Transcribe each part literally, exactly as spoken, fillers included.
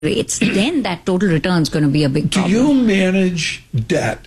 rates, then that total return is going to be a big problem. Do you manage debt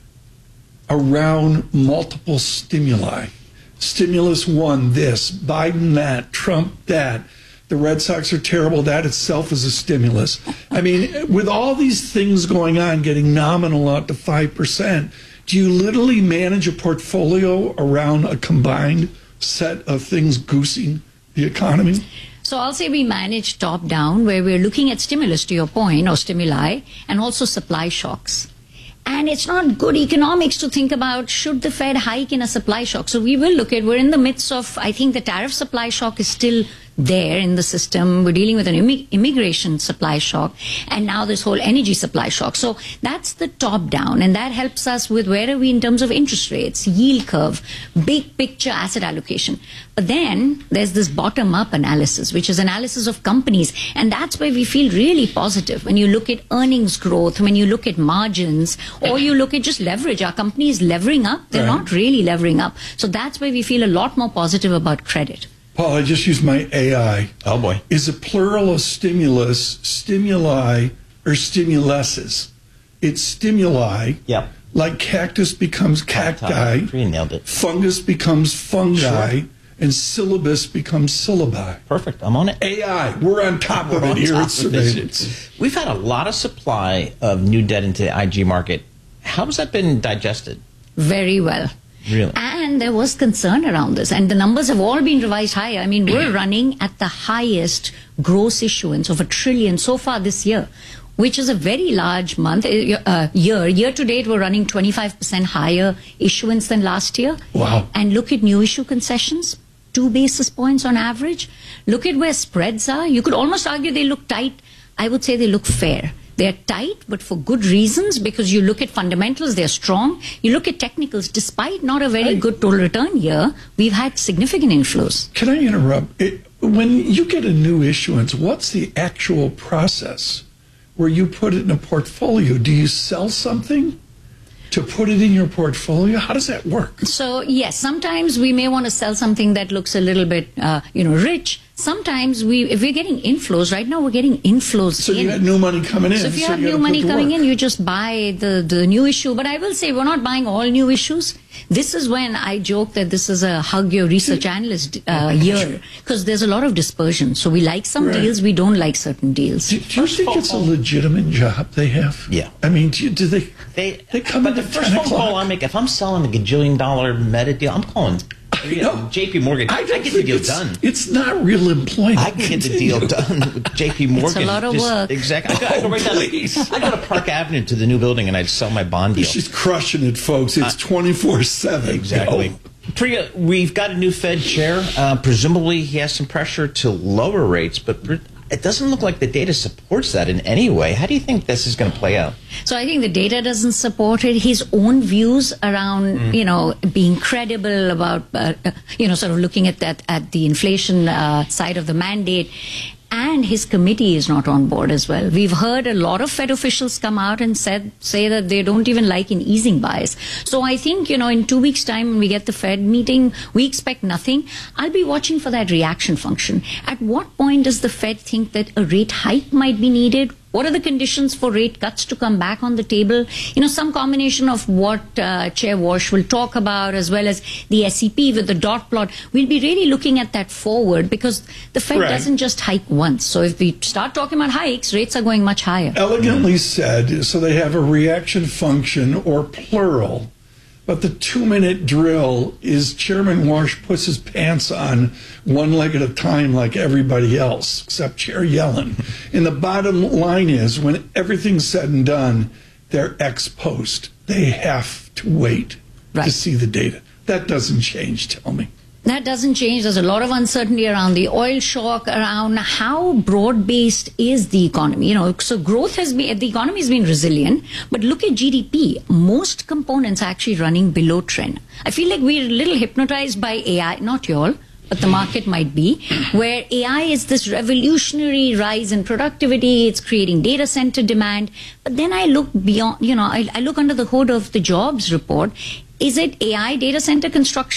around multiple stimuli? Stimulus one, this, Biden that, Trump that, the Red Sox are terrible, that itself is a stimulus. I mean, with all these things going on, getting nominal out to five percent, do you literally manage a portfolio around a combined set of things goosing the economy? So I'll say we manage top down, where we're looking at stimulus, to your point, or stimuli, and also supply shocks. And it's not good economics to think about, should the Fed hike in a supply shock? So we will look at, we're in the midst of, I think the tariff supply shock is still there in the system. We're dealing with an immig immigration supply shock, and now this whole energy supply shock. So that's the top down, and that helps us with where are we in terms of interest rates, yield curve, big picture asset allocation. But then there's this bottom up analysis, which is analysis of companies, and that's where we feel really positive. When you look at earnings growth, when you look at margins, or you look at just leverage, our company is levering up, they're right. not really levering up. So that's where we feel a lot more positive about credit. Paul, I just used my A I. Oh, boy. Is a plural of stimulus, stimuli, or stimuluses? It's stimuli. Yep. Like cactus becomes cacti. You nailed it. Fungus becomes fungi. Sure. And syllabus becomes syllabi. Perfect. I'm on it. A I. We're on top We're of it on here top at of Surveillance. it. We've had a lot of supply of new debt into the I G market. How has that been digested? Very well. Really? And there was concern around this, and the numbers have all been revised higher. I mean, we're running at the highest gross issuance of a trillion so far this year, which is a very large month, uh, year. Year to date, we're running twenty-five percent higher issuance than last year. Wow. And look at new issue concessions, two basis points on average. Look at where spreads are. You could almost argue they look tight. I would say they look fair. They're tight, but for good reasons, because you look at fundamentals, they're strong. You look at technicals, despite not a very I, good total return year, we've had significant inflows. Can I interrupt? It, when you get a new issuance, what's the actual process where you put it in a portfolio? Do you sell something to put it in your portfolio? How does that work? So, yes, sometimes we may want to sell something that looks a little bit, uh, you know, rich. Sometimes we, if we're getting inflows, right now we're getting inflows So in. you got new money coming in. So if you so have you new money coming work. in, you just buy the, the new issue. But I will say we're not buying all new issues. This is when I joke that this is a hug your research analyst uh, year, because there's a lot of dispersion. So we like some right. deals, we don't like certain deals. Do, do you think it's a legitimate job they have? Yeah. I mean, do, you, do they, They, they come but in the at first ten phone call o'clock? I make, if I'm selling a gajillion dollar meta deal, I'm calling No. J P Morgan. I, I, I get the think deal it's, done. It's not real employment. I can get the deal done with J P Morgan. It's a lot of Just, work. Exactly. I go, I go Oh, right down. please. I go to Park Avenue to the new building and I sell my bond deal. She's crushing it, folks. It's twenty-four seven. Exactly. Priya, we've got a new Fed chair. Uh, presumably, he has some pressure to lower rates, but it doesn't look like the data supports that in any way. How do you think this is going to play out? So I think the data doesn't support it. His own views around, mm. you know, being credible about, uh, you know, sort of looking at that at the inflation uh, side of the mandate. And his committee is not on board as well. We've heard a lot of Fed officials come out and said say that they don't even like an easing bias. So I think, you know, in two weeks' time when we get the Fed meeting, we expect nothing. I'll be watching for that reaction function. At what point does the Fed think that a rate hike might be needed? What are the conditions for rate cuts to come back on the table? You know, some combination of what uh, Chair Walsh will talk about, as well as the S E P with the dot plot. We'll be really looking at that forward, because the Fed right. doesn't just hike once. So if we start talking about hikes, rates are going much higher. Elegantly said, so they have a reaction function, or plural. But the two-minute drill is Chairman Walsh puts his pants on one leg at a time like everybody else, except Chair Yellen. And the bottom line is, when everything's said and done, they're ex post. They have to wait right. to see the data. That doesn't change, tell me. That doesn't change. There's a lot of uncertainty around the oil shock, around how broad-based is the economy. You know, so growth has been, the economy has been resilient, but look at G D P. Most components are actually running below trend. I feel like we're a little hypnotized by A I, not y'all, but the market might be, where A I is this revolutionary rise in productivity. It's creating data center demand. But then I look beyond, you know, I, I look under the hood of the jobs report. Is it A I data center construction?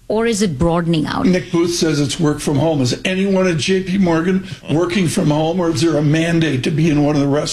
or is it broadening out? Nick Booth says it's work from home. Is anyone at J P Morgan working from home, or is there a mandate to be in one of the restaurants?